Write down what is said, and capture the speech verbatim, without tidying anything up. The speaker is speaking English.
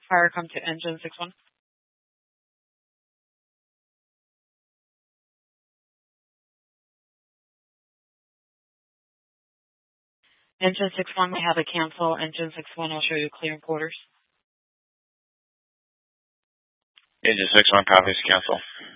Fire come to engine six one. Engine six one, we have a cancel. Engine six one, I'll show you clearing quarters. Engine six one, copies, cancel.